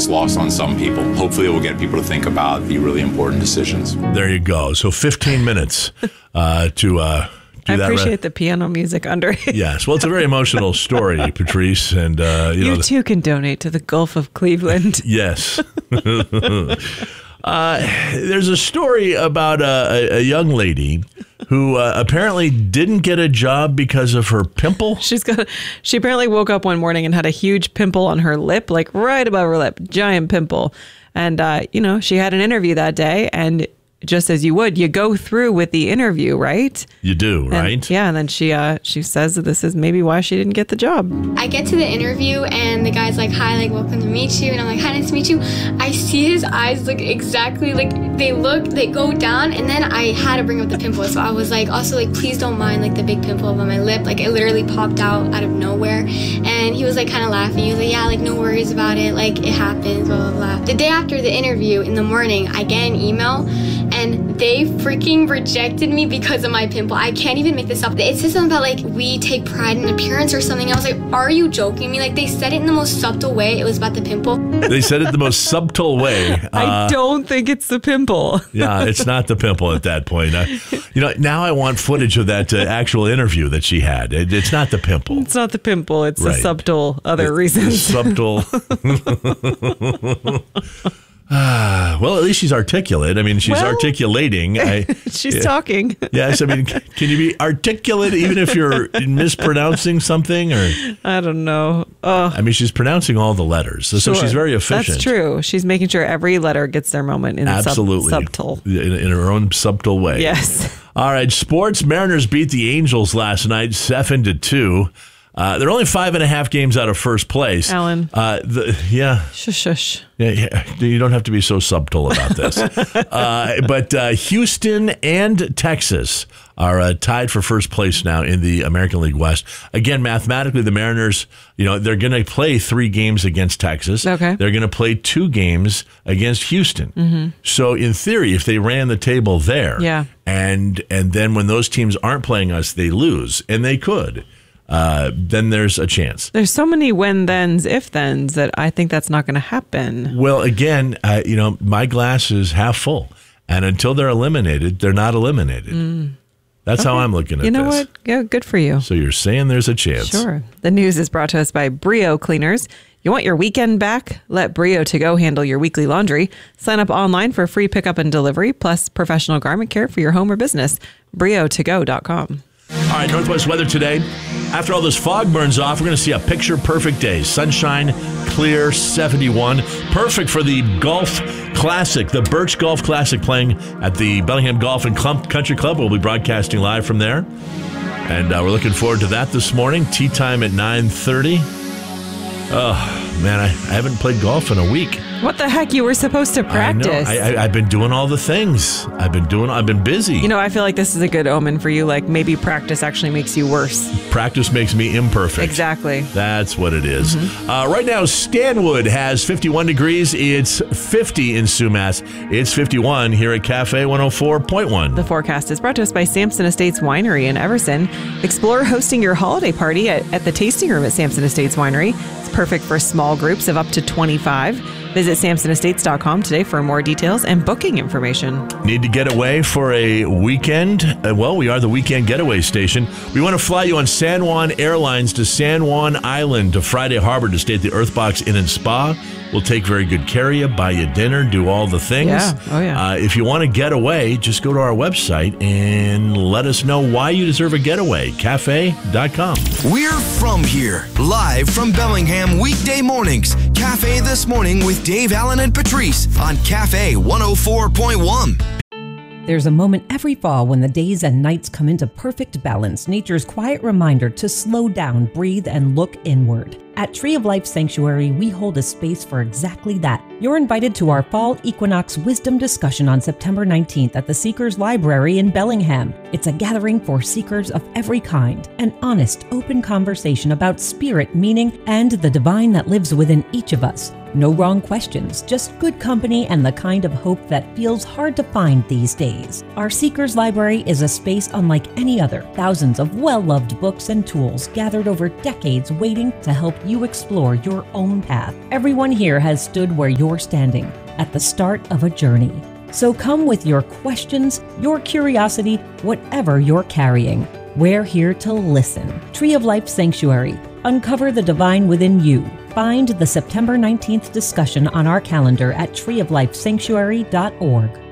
gets lost on some people. Hopefully it will get people to think about the really important decisions. There you go. So 15 minutes to do that. I appreciate the piano music under it. Yes. Well, it's a very emotional story, Patrice. And you too can donate to the Gulf of Cleveland. Yes. There's a story about a young lady who apparently didn't get a job because of her pimple. She apparently woke up one morning and had a huge pimple on her lip, like right above her lip, giant pimple. And, she had an interview that day, and just as you would, you go through with the interview, right? You do, right? And then she says that this is maybe why she didn't get the job. I get to the interview and the guy's like, hi, like, welcome to meet you. And I'm like, hi, nice to meet you. I see his eyes look exactly like they go down, and then I had to bring up the pimple. So I was like, also like, please don't mind like the big pimple on my lip. Like it literally popped out of nowhere. And he was like kind of laughing. He was like, yeah, like no worries about it. Like it happens, blah, blah, blah. The day after the interview in the morning, I get an email and they freaking rejected me because of my pimple. I can't even make this up. It says something about like, we take pride in appearance or something. I was like, are you joking me? Like they said it in the most subtle way. It was about the pimple. They said it the most subtle way. I don't think it's the pimple. Yeah, it's not the pimple at that point. Now I want footage of that actual interview that she had. It's not the pimple. It's not the pimple. It's the subtle other reasons. Subtle. Well, at least she's articulate. I mean, she's articulating. She's talking. Yes. I mean, can you be articulate even if you're mispronouncing something? Or I don't know. I mean, she's pronouncing all the letters. So she's very efficient. That's true. She's making sure every letter gets their moment in subtle. In her own subtle way. Yes. All right. Sports. Mariners beat the Angels last night 7-2. They're only 5.5 games out of first place. Alan. Shush. Yeah, you don't have to be so subtle about this. But Houston and Texas are tied for first place now in the American League West. Again, mathematically, the Mariners, they're going to play 3 games against Texas. Okay. They're going to play 2 games against Houston. Mm-hmm. So in theory, if they ran the table there, and then when those teams aren't playing us, they lose, and they could. Then there's a chance. There's so many when-thens, if-thens that I think that's not going to happen. Well, again, my glass is half full. And until they're eliminated, they're not eliminated. That's how I'm looking at this. You know what? Yeah, good for you. So you're saying there's a chance. Sure. The news is brought to us by Brio Cleaners. You want your weekend back? Let Brio To Go handle your weekly laundry. Sign up online for free pickup and delivery, plus professional garment care for your home or business. BrioToGo.com. All right, Northwest weather today. After all this fog burns off, we're going to see a picture-perfect day. Sunshine, clear, 71. Perfect for the Golf Classic, the Birch Golf Classic playing at the Bellingham Golf and Country Club. We'll be broadcasting live from there. And we're looking forward to that this morning. Tee time at 9:30. Oh, man, I haven't played golf in a week. What the heck? You were supposed to practice. I know. I've been doing all the things. I've been busy. I feel like this is a good omen for you. Like maybe practice actually makes you worse. Practice makes me imperfect. Exactly. That's what it is. Mm-hmm. Right now, Stanwood has 51 degrees. It's 50 in Sumas. It's 51 here at Cafe 104.1. The forecast is brought to us by Sampson Estates Winery in Everson. Explore hosting your holiday party at the tasting room at Sampson Estates Winery. It's perfect for small groups of up to 25. Visit SamsonEstates.com today for more details and booking information. Need to get away for a weekend? Well, we are the Weekend Getaway Station. We want to fly you on San Juan Airlines to San Juan Island to Friday Harbor to stay at the Earthbox Inn and Spa. We'll take very good care of you, buy you dinner, do all the things. Yeah. Oh, yeah. If you want to get away, just go to our website and let us know why you deserve a getaway. Cafe.com. We're from here, live from Bellingham, weekday mornings. Cafe This Morning with Dave Allen and Patrice on Cafe 104.1. There's a moment every fall when the days and nights come into perfect balance, nature's quiet reminder to slow down, breathe, and look inward. At Tree of Life Sanctuary, we hold a space for exactly that. You're invited to our Fall Equinox Wisdom Discussion on September 19th at the Seekers Library in Bellingham. It's a gathering for seekers of every kind, an honest, open conversation about spirit, meaning, and the divine that lives within each of us. No wrong questions, just good company and the kind of hope that feels hard to find these days. Our Seekers Library is a space unlike any other. Thousands of well-loved books and tools gathered over decades waiting to help you explore your own path. Everyone here has stood where you're standing, at the start of a journey. So come with your questions, your curiosity, whatever you're carrying. We're here to listen. Tree of Life Sanctuary. Uncover the divine within you. Find the September 19th discussion on our calendar at treeoflifesanctuary.org.